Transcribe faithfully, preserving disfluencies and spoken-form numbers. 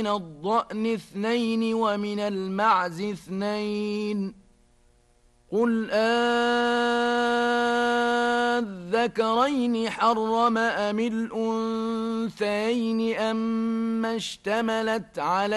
الضأن اثنين ومن المعز اثنين قل أذكرين حرم أم الأنثيين أم اشتملت عليه